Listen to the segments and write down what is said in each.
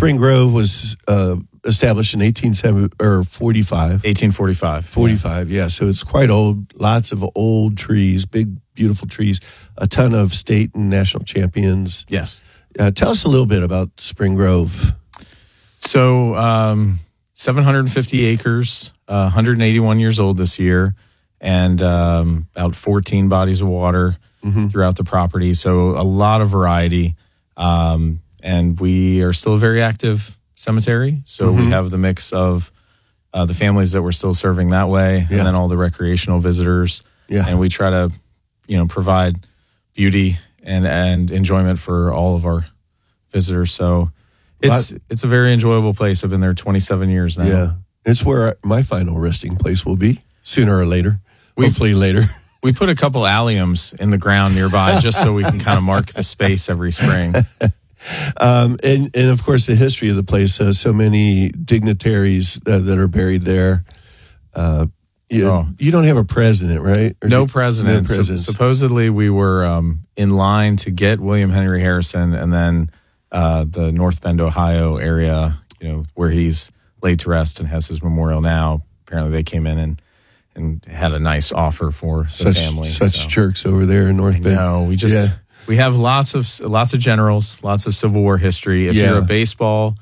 Spring Grove was established in 1845. 1845. 45, yeah. So it's quite old. Lots of old trees, big, beautiful trees. A ton of state and national champions. Yes. Tell us a little bit about Spring Grove. So 750 acres, 181 years old this year, and about 14 bodies of water throughout the property. So a lot of variety. And we are still a very active cemetery. So we have the mix of the families that we're still serving that way, and then all the recreational visitors. Yeah. And we try to, provide beauty and enjoyment for all of our visitors. So it's a very enjoyable place. I've been there 27 years now. Yeah. It's where my final resting place will be sooner or later. Hopefully later. We put a couple alliums in the ground nearby just so we can kind of mark the space every spring. And of course, the history of the place. So many dignitaries that are buried there. You don't have a president, right? No president. Supposedly, we were in line to get William Henry Harrison, and then the North Bend, Ohio area, where he's laid to rest and has his memorial now. Apparently, they came in and had a nice offer for the family. Such jerks over there in North Bend. No, we have lots of generals, lots of Civil War history. If you're a baseball,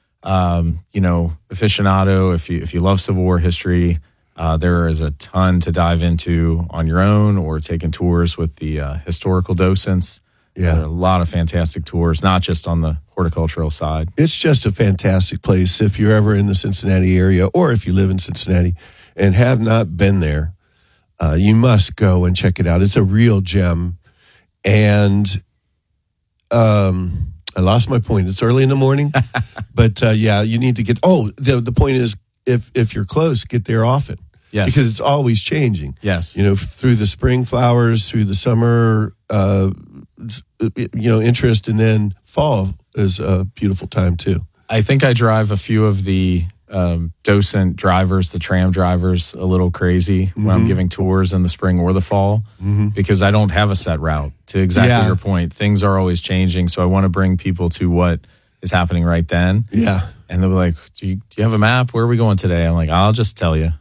aficionado, if you love Civil War history, there is a ton to dive into on your own or taking tours with the historical docents. Yeah, there are a lot of fantastic tours, not just on the horticultural side. It's just a fantastic place. If you're ever in the Cincinnati area, or if you live in Cincinnati and have not been there, you must go and check it out. It's a real gem. And I lost my point. It's early in the morning, but you need to get. The point is, if you're close, get there often. Yes, because it's always changing. Yes, through the spring flowers, through the summer, interest, and then fall is a beautiful time too. I think I drive a few of the docent drivers, the tram drivers, a little crazy when I'm giving tours in the spring or the fall because I don't have a set route. To exactly your point, things are always changing, so I want to bring people to what is happening right then. Yeah, and they'll be like, "Do you have a map? Where are we going today?" I'm like, "I'll just tell you."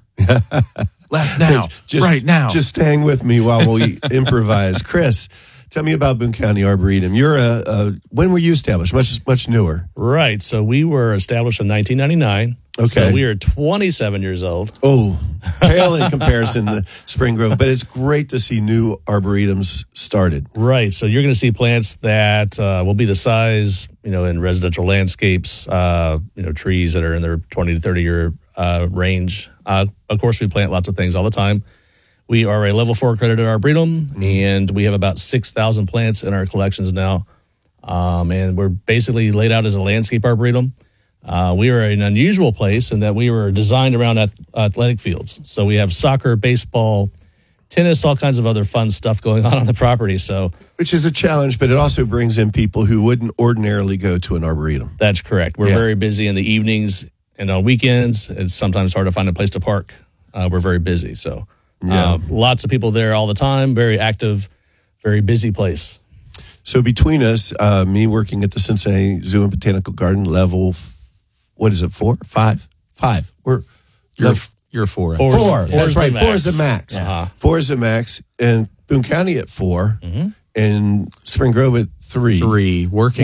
Left now, right now. Just hang with me while we improvise. Chris, tell me about Boone County Arboretum. You're when were you established? Much newer. Right. So we were established in 1999. Okay. So we are 27 years old. Oh, pale in comparison to Spring Grove, but it's great to see new arboretums started. Right. So you're going to see plants that will be the size, in residential landscapes, trees that are in their 20 to 30 year range. Of course, we plant lots of things all the time. We are a level 4 accredited arboretum, and we have about 6,000 plants in our collections now. And we're basically laid out as a landscape arboretum. We are an unusual place in that we were designed around athletic fields. So we have soccer, baseball, tennis, all kinds of other fun stuff going on the property. So, which is a challenge, but it also brings in people who wouldn't ordinarily go to an arboretum. That's correct. We're very busy in the evenings and on weekends. It's sometimes hard to find a place to park. We're very busy. So lots of people there all the time, very active, very busy place. So between us, me working at the Cincinnati Zoo and Botanical Garden, level, what is it, 4? 5? 5. You're 4. 4. That's right. 4 is the max. Uh-huh. 4 is the max. And Boone County at 4. And Spring Grove at 3. 3. Working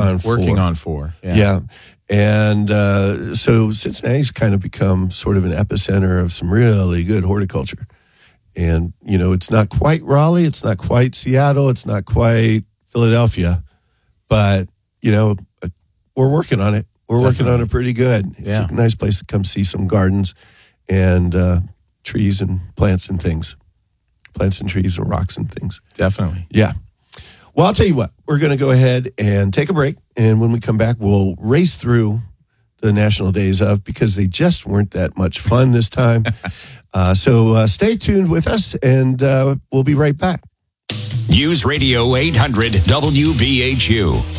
on 4. Yeah. And so Cincinnati's kind of become sort of an epicenter of some really good horticulture. And, it's not quite Raleigh. It's not quite Seattle. It's not quite Philadelphia. But, we're working on it. We're working on it pretty good. It's a nice place to come see some gardens and trees and plants and things. Plants and trees and rocks and things. Definitely. Yeah. Well, I'll tell you what. We're going to go ahead and take a break. And when we come back, we'll race through the National Days of, because they just weren't that much fun this time. So stay tuned with us, and we'll be right back. News Radio 800 WVHU.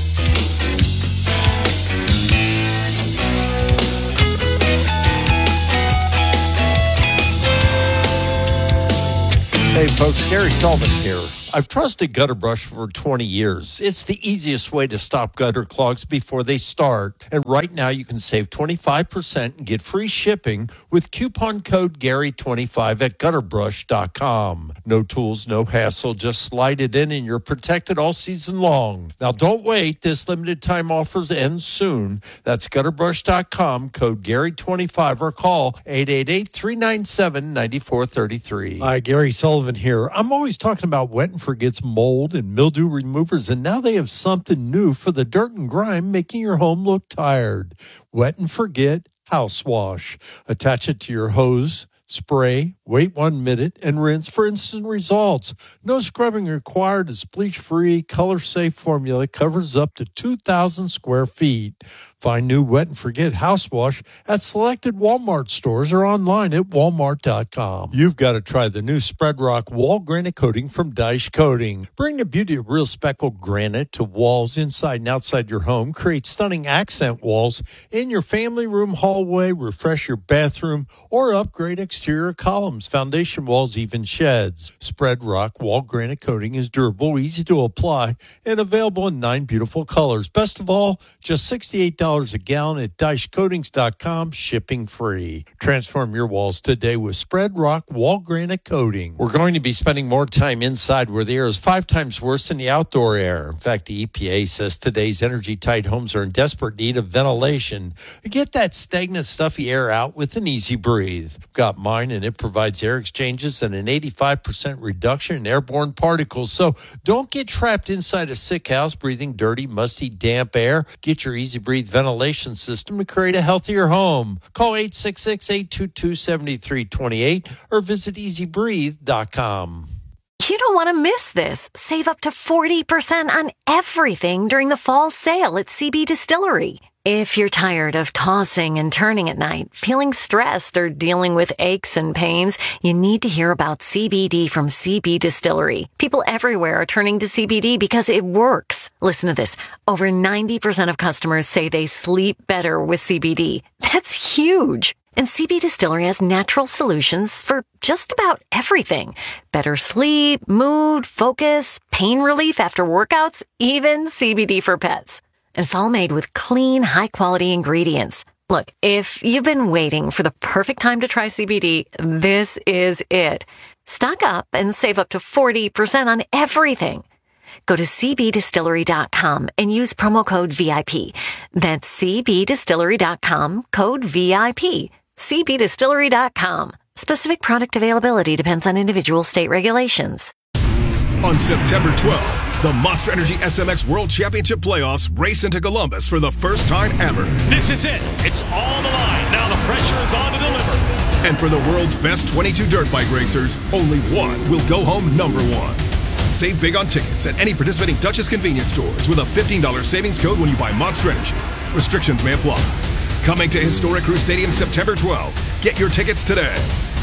Hey, folks, Gary Sullivan here. I've trusted Gutter Brush for 20 years. It's the easiest way to stop gutter clogs before they start. And right now you can save 25% and get free shipping with coupon code Gary25 at gutterbrush.com. No tools, no hassle. Just slide it in and you're protected all season long. Now don't wait. This limited time offers end soon. That's gutterbrush.com, code Gary25, or call 888-397-9433. Hi, Gary Sullivan here. I'm always talking about Wet and Forget's mold and mildew removers, and now they have something new for the dirt and grime, making your home look tired. Wet and Forget House Wash. Attach it to your hose, spray, wait 1 minute, and rinse for instant results. No scrubbing required. It's bleach-free, color-safe formula. Covers up to 2,000 square feet. Find new Wet and Forget House Wash at selected Walmart stores or online at walmart.com. You've got to try the new Spread Rock Wall Granite Coating from Dyche Coating. Bring the beauty of real speckled granite to walls inside and outside your home. Create stunning accent walls in your family room, hallway. Refresh your bathroom or upgrade exterior columns, foundation walls, even sheds. Spread Rock Wall Granite Coating is durable, easy to apply, and available in 9 beautiful colors. Best of all, just $68 a gallon at DycheCoatings.com, shipping free. Transform your walls today with Spread Rock Wall Granite Coating. We're going to be spending more time inside where the air is 5 times worse than the outdoor air. In fact, the EPA says today's energy-tight homes are in desperate need of ventilation. Get that stagnant, stuffy air out with an Easy Breathe. Got mine, and it provides air exchanges and an 85% reduction in airborne particles. So don't get trapped inside a sick house breathing dirty, musty, damp air. Get your Easy Breathe ventilation system to create a healthier home. Call 866-822-7328 or visit easybreathe.com. You don't want to miss this. Save up to 40% on everything during the fall sale at CB Distillery. If you're tired of tossing and turning at night, feeling stressed, or dealing with aches and pains, you need to hear about CBD from CB Distillery. People everywhere are turning to CBD because it works. Listen to this. Over 90% of customers say they sleep better with CBD. That's huge. And CB Distillery has natural solutions for just about everything. Better sleep, mood, focus, pain relief after workouts, even CBD for pets. And it's all made with clean, high-quality ingredients. Look, if you've been waiting for the perfect time to try CBD, this is it. Stock up and save up to 40% on everything. Go to cbdistillery.com and use promo code VIP. That's cbdistillery.com, code VIP. cbdistillery.com. Specific product availability depends on individual state regulations. On September 12th, the Monster Energy SMX World Championship Playoffs race into Columbus for the first time ever. This is it. It's all the line. Now the pressure is on to deliver. And for the world's best 22 dirt bike racers, only one will go home number one. Save big on tickets at any participating Duchess convenience stores with a $15 savings code when you buy Monster Energy. Restrictions may apply. Coming to Historic Crew Stadium September 12th. Get your tickets today.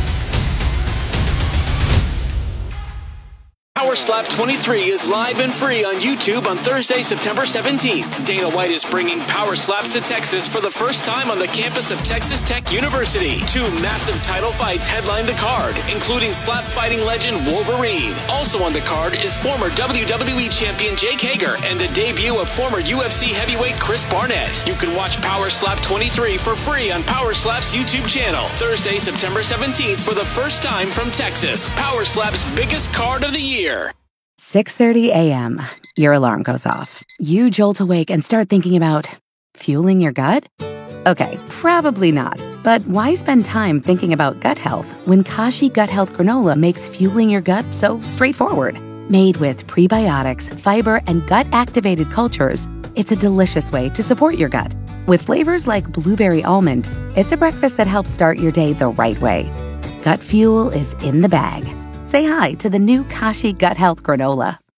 Power Slap 23 is live and free on YouTube on Thursday, September 17th. Dana White is bringing Power Slaps to Texas for the first time on the campus of Texas Tech University. 2 massive title fights headline the card, including slap fighting legend Wolverine. Also on the card is former WWE champion Jake Hager and the debut of former UFC heavyweight Chris Barnett. You can watch Power Slap 23 for free on Power Slap's YouTube channel. Thursday, September 17th for the first time from Texas. Power Slap's biggest card of the year. 6:30 a.m. Your alarm goes off. You jolt awake and start thinking about fueling your gut? Okay, probably not. But why spend time thinking about gut health when Kashi Gut Health Granola makes fueling your gut so straightforward? Made with prebiotics, fiber, and gut-activated cultures, it's a delicious way to support your gut. With flavors like blueberry almond, it's a breakfast that helps start your day the right way. Gut fuel is in the bag. Say hi to the new Kashi Gut Health Granola.